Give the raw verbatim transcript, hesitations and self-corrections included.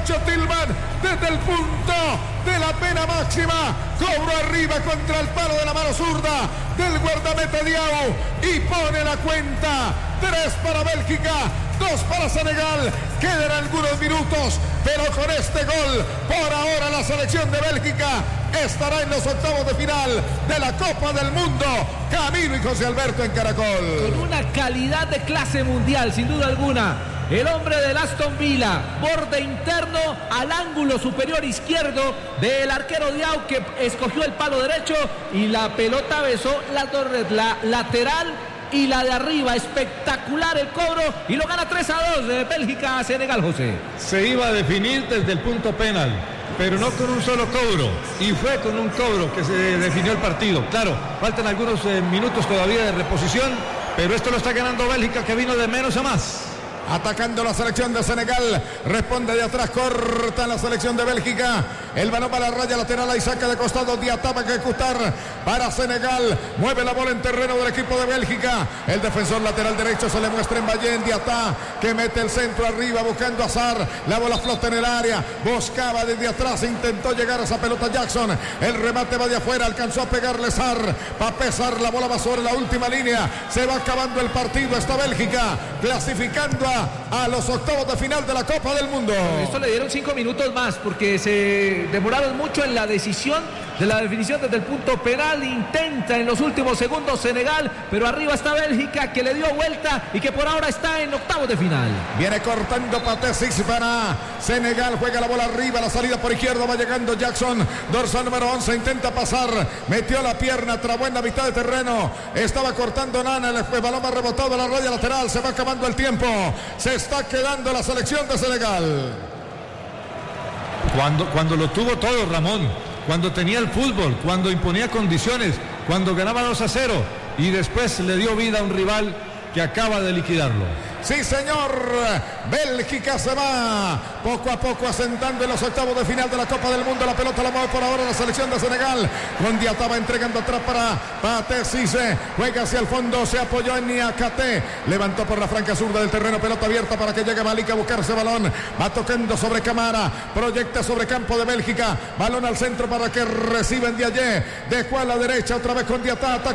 Nacho Tillman desde el punto de la pena máxima. Cobro arriba contra el palo de la mano zurda del guardameta Diao y pone la cuenta. Tres para Bélgica, dos para Senegal. Quedan algunos minutos, pero con este gol, por ahora la selección de Bélgica estará en los octavos de final de la Copa del Mundo. Camilo y José Alberto en Caracol. Con una calidad de clase mundial, sin duda alguna. El hombre del Aston Villa, borde interno al ángulo superior izquierdo del arquero Diao, que escogió el palo derecho y la pelota besó la torre, la lateral y la de arriba. Espectacular el cobro y lo gana tres a dos de Bélgica a Senegal, José. Se iba a definir desde el punto penal, pero no con un solo cobro, y fue con un cobro que se definió el partido. Claro, faltan algunos eh, minutos todavía de reposición, pero esto lo está ganando Bélgica, que vino de menos a más. Atacando la selección de Senegal, responde de atrás, corta la selección de Bélgica, el balón para la raya lateral, ahí saca de costado, Diatta va a ejecutar para Senegal, mueve la bola en terreno del equipo de Bélgica, el defensor lateral derecho se le muestra en Ballén, Diatta que mete el centro arriba buscando a Sarr, la bola flota en el área, buscaba desde atrás, intentó llegar a esa pelota Jackson, el remate va de afuera, alcanzó a pegarle Sarr, va a pesar, la bola va sobre la última línea, se va acabando el partido, está Bélgica clasificando a a los octavos de final de la Copa del Mundo. Por esto le dieron cinco minutos más porque se demoraron mucho en la decisión de la definición desde el punto penal. Intenta en los últimos segundos Senegal, pero arriba está Bélgica, que le dio vuelta y que por ahora está en octavos de final. Viene cortando Patesis para Senegal, juega la bola arriba, la salida por izquierda, va llegando Jackson, dorsal número once, intenta pasar, metió la pierna, trabó en la mitad de terreno, estaba cortando Nana, el balón va rebotado a la raya lateral, se va acabando el tiempo, se está quedando la selección de Senegal. Cuando, cuando lo tuvo todo, Ramón, cuando tenía el fútbol, cuando imponía condiciones, cuando ganaba dos a cero y después le dio vida a un rival que acaba de liquidarlo. Sí, señor, Bélgica se va poco a poco asentando en los octavos de final de la Copa del Mundo. La pelota la mueve por ahora la selección de Senegal. Con Diatta va entregando atrás para Patesis, juega hacia el fondo, se apoyó en Niakate, levantó por la franca zurda del terreno, pelota abierta para que llegue Malik a buscar ese balón, va tocando sobre Camara, proyecta sobre campo de Bélgica, balón al centro para que reciben de allí, dejó a la derecha otra vez con Diatta,